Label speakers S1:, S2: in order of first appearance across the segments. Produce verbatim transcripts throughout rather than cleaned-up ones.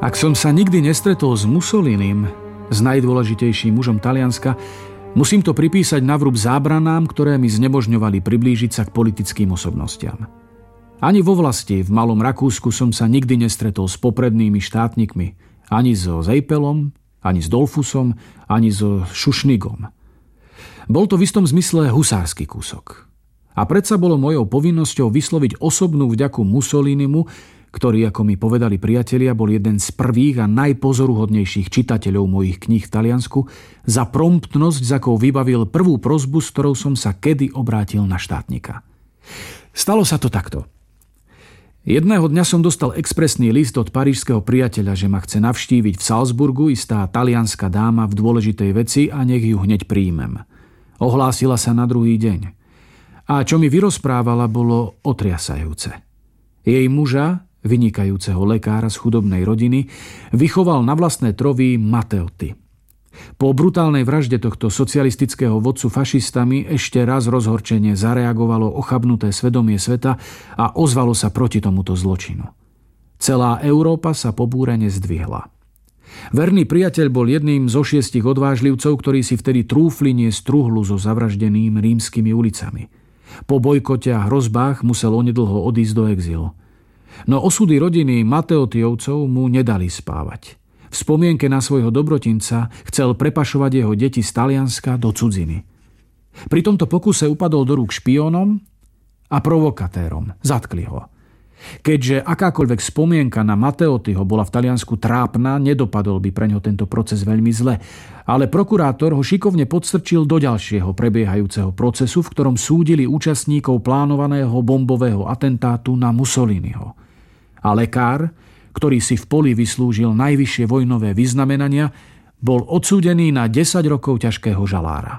S1: Ak som sa nikdy nestretol s Mussolinim, s najdôležitejším mužom Talianska, musím to pripísať na vrúb zábranám, ktoré mi znemožňovali priblížiť sa k politickým osobnostiam. Ani vo vlasti v Malom Rakúsku som sa nikdy nestretol s poprednými štátnikmi, ani so Zeipelom, ani s Dollfusom, ani so Šušnigom. Bol to v istom zmysle husársky kúsok. A predsa bolo mojou povinnosťou vysloviť osobnú vďaku Mussolinimu, ktorý, ako mi povedali priatelia, bol jeden z prvých a najpozoruhodnejších čitateľov mojich kníh v Taliansku, za promptnosť, za akou vybavil prvú prosbu, s ktorou som sa kedy obrátil na štátnika. Stalo sa to takto. Jedného dňa som dostal expresný list od parížskeho priateľa, že ma chce navštíviť v Salzburgu istá talianská dáma v dôležitej veci a nech ju hneď príjmem. Ohlásila sa na druhý deň. A čo mi vyrozprávala, bolo otriasajúce. Jej muža, vynikajúceho lekára z chudobnej rodiny, vychoval na vlastné trovy Matteotti. Po brutálnej vražde tohto socialistického vodcu fašistami ešte raz rozhorčene zareagovalo ochabnuté svedomie sveta a ozvalo sa proti tomuto zločinu. Celá Európa sa pobúrene zdvihla. Verný priateľ bol jedným zo šiestich odvážlivcov, ktorí si vtedy trúfli niesť truhlu so zavraždeným rímskymi ulicami. Po bojkote a hrozbách musel onedlho odísť do exilu. No osudy rodiny Matteottiovcov mu nedali spávať. V spomienke na svojho dobrotinca chcel prepašovať jeho deti z Talianska do cudziny. Pri tomto pokuse upadol do rúk špiónom a provokatérom. Zatkli ho. Keďže akákoľvek spomienka na Matteottiho bola v Taliansku trápna, nedopadol by preňho tento proces veľmi zle. Ale prokurátor ho šikovne podstrčil do ďalšieho prebiehajúceho procesu, v ktorom súdili účastníkov plánovaného bombového atentátu na Mussoliniho. A lekár, ktorý si v poli vyslúžil najvyššie vojnové vyznamenania, bol odsúdený na desať rokov ťažkého žalára.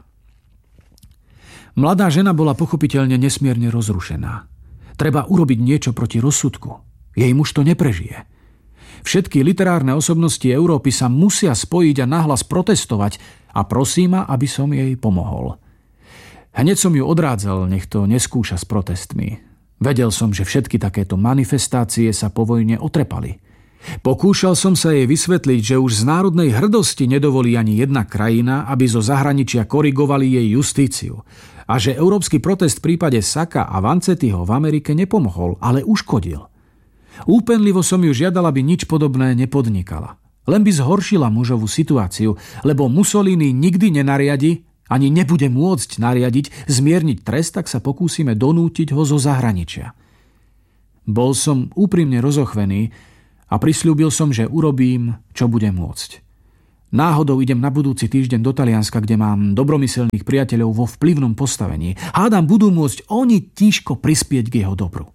S1: Mladá žena bola pochopiteľne nesmierne rozrušená. Treba urobiť niečo proti rozsudku. Jej muž to neprežije. Všetky literárne osobnosti Európy sa musia spojiť a nahlas protestovať a prosí ma, aby som jej pomohol. Hneď som ju odrádzal, nech to neskúša s protestmi. Vedel som, že všetky takéto manifestácie sa po vojne otrepali. Pokúšal som sa jej vysvetliť, že už z národnej hrdosti nedovolí ani jedna krajina, aby zo zahraničia korigovali jej justíciu. A že európsky protest v prípade Sacka a Vanzettiho v Amerike nepomohol, ale uškodil. Úpenlivo som ju žiadal, aby nič podobné nepodnikala. Len by zhoršila mužovú situáciu, lebo Mussolini nikdy nenariadi, ani nebude môcť nariadiť, zmierniť trest, tak sa pokúsime donútiť ho zo zahraničia. Bol som úprimne rozochvený a prisľúbil som, že urobím, čo budem môcť. Náhodou idem na budúci týždeň do Talianska, kde mám dobromyselných priateľov vo vplyvnom postavení. Hádam, budú môcť oni tížko prispieť k jeho dobru.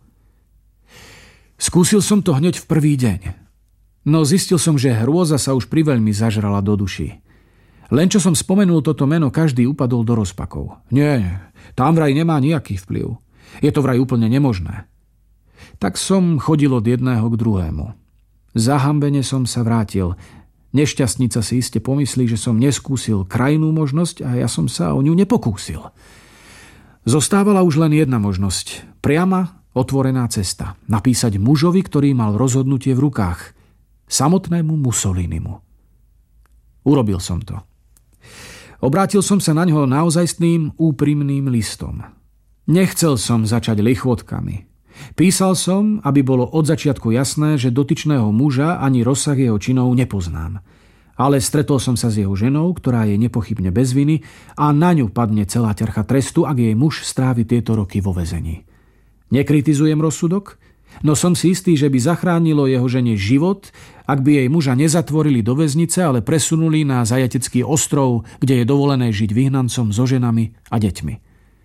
S1: Skúsil som to hneď v prvý deň. No zistil som, že hrôza sa už priveľmi zažrala do duší. Len čo som spomenul toto meno, každý upadol do rozpakov. Nie, tam vraj nemá nejaký vplyv. Je to vraj úplne nemožné. Tak som chodil od jedného k druhému. Zahambene som sa vrátil. Nešťastnica si iste pomyslí, že som neskúsil krajnú možnosť a ja som sa o ňu nepokúsil. Zostávala už len jedna možnosť. Priama, otvorená cesta. Napísať mužovi, ktorý mal rozhodnutie v rukách. Samotnému Mussolinimu. Urobil som to. Obrátil som sa na ňo naozajstným, úprimným listom. Nechcel som začať lichvotkami. Písal som, aby bolo od začiatku jasné, že dotyčného muža ani rozsah jeho činov nepoznám. Ale stretol som sa s jeho ženou, ktorá je nepochybne bez viny a na ňu padne celá ťarcha trestu, ak jej muž strávi tieto roky vo väzení. Nekritizujem rozsudok, no som si istý, že by zachránilo jeho žene život, ak by jej muža nezatvorili do väznice, ale presunuli na zajatecký ostrov, kde je dovolené žiť vyhnancom so ženami a deťmi.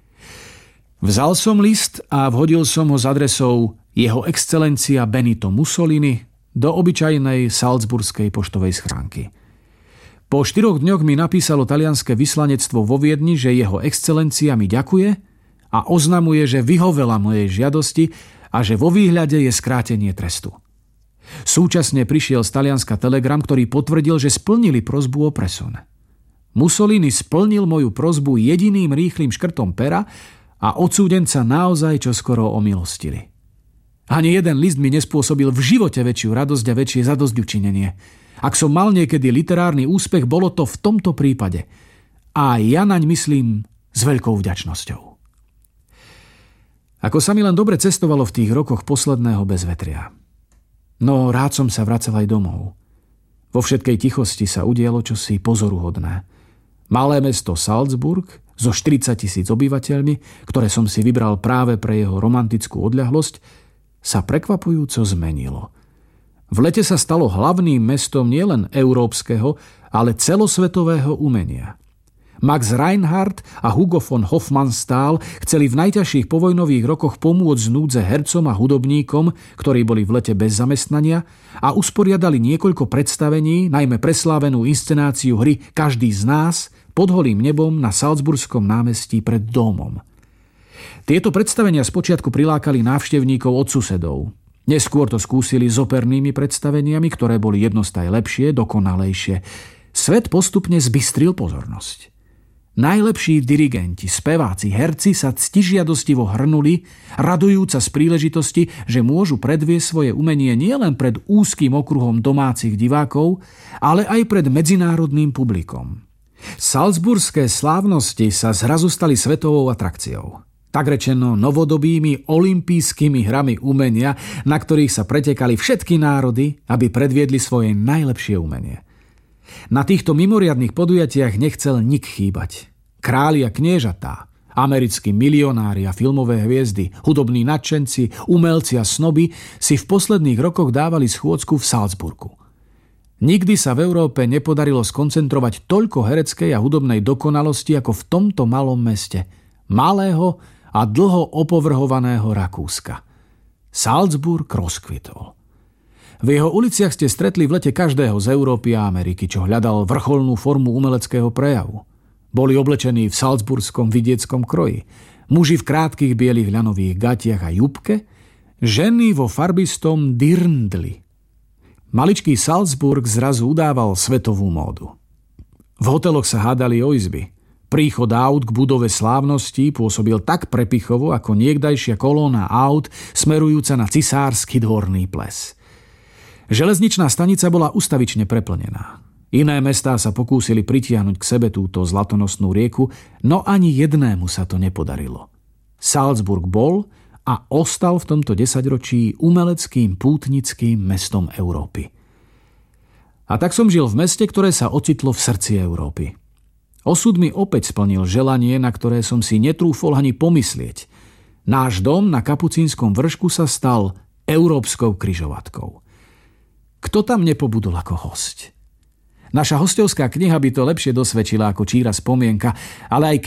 S1: Vzal som list a vhodil som ho s adresou Jeho excelencia Benito Mussolini do obyčajnej salzburskej poštovej schránky. Po štyroch dňoch mi napísalo talianske vyslanectvo vo Viedni, že jeho excelencia mi ďakuje a oznamuje, že vyhovela mojej žiadosti a že vo výhľade je skrátenie trestu. Súčasne prišiel z Talianska telegram, ktorý potvrdil, že splnili prosbu o presun. Mussolini splnil moju prosbu jediným rýchlym škrtom pera a odsúdenca naozaj čoskoro omilostili. Ani jeden list mi nespôsobil v živote väčšiu radosť a väčšie zadosťučinenie. Ak som mal niekedy literárny úspech, bolo to v tomto prípade. A ja naň myslím s veľkou vďačnosťou. Ako sa mi len dobre cestovalo v tých rokoch posledného bezvetria. No rád som sa vracal aj domov. Vo všetkej tichosti sa udialo čosi pozoruhodné. Malé mesto Salzburg so štyridsať tisíc obyvateľmi, ktoré som si vybral práve pre jeho romantickú odľahlosť, sa prekvapujúco zmenilo. V lete sa stalo hlavným mestom nielen európskeho, ale celosvetového umenia. Max Reinhardt a Hugo von Hofmannsthal chceli v najťažších povojnových rokoch pomôcť z núdze hercom a hudobníkom, ktorí boli v lete bez zamestnania, a usporiadali niekoľko predstavení, najmä preslávenú inscenáciu hry Každý z nás pod holým nebom na Salzburskom námestí pred domom. Tieto predstavenia spočiatku prilákali návštevníkov od susedov. Neskôr to skúsili s opernými predstaveniami, ktoré boli jednostaj lepšie, dokonalejšie. Svet postupne zbystril pozornosť. Najlepší dirigenti, speváci, herci sa ctižiadostivo hrnuli, radujúca z príležitosti, že môžu predviesť svoje umenie nielen pred úzkým okruhom domácich divákov, ale aj pred medzinárodným publikom. Salzburské slávnosti sa zrazu stali svetovou atrakciou. Tak rečeno novodobými olympijskými hrami umenia, na ktorých sa pretekali všetky národy, aby predviedli svoje najlepšie umenie. Na týchto mimoriadnych podujatiach nechcel nik chýbať. Králi a kniežatá, americkí milionári a filmové hviezdy, hudobní nadšenci, umelci a snoby si v posledných rokoch dávali schôdzku v Salzburgu. Nikdy sa v Európe nepodarilo skoncentrovať toľko hereckej a hudobnej dokonalosti ako v tomto malom meste, malého a dlho opovrhovaného Rakúska. Salzburg rozkvitol. V jeho uliciach ste stretli v lete každého z Európy a Ameriky, čo hľadal vrcholnú formu umeleckého prejavu. Boli oblečení v salzburskom vidieckom kroji. Muži v krátkych bielých ľanových gatiach a jupke, ženy vo farbistom dirndli. Maličký Salzburg zrazu udával svetovú módu. V hoteloch sa hádali o izby. Príchod aut k budove slávnosti pôsobil tak prepichovo, ako niekdajšia kolóna aut smerujúca na cisársky dvorný ples. Železničná stanica bola ustavične preplnená. Iné mestá sa pokúsili pritiahnuť k sebe túto zlatonosnú rieku, no ani jednému sa to nepodarilo. Salzburg bol a ostal v tomto desaťročí umeleckým pútnickým mestom Európy. A tak som žil v meste, ktoré sa ocitlo v srdci Európy. Osud mi opäť splnil želanie, na ktoré som si netrúfol ani pomyslieť. Náš dom na Kapucínskom vršku sa stal európskou križovatkou. Kto tam nepobudol ako hosť? Naša hostovská kniha by to lepšie dosvedčila ako číra spomienka, ale aj